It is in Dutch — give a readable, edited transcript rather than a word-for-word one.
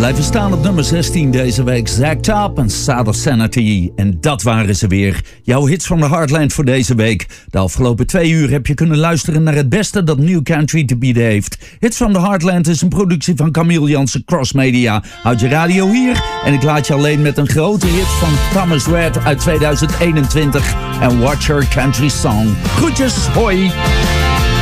blijven staan op nummer 16 deze week. Zack Top en Sound of Sanity. En dat waren ze weer. Jouw hits van de Heartland voor deze week. De afgelopen 2 uur heb je kunnen luisteren naar het beste dat New Country te bieden heeft. Hits van de Heartland is een productie van Camille Jansen Cross Media. Houd je radio hier en ik laat je alleen met een grote hit van Thomas Rhett uit 2021. En Watch Your Country Song. Groetjes, hoi!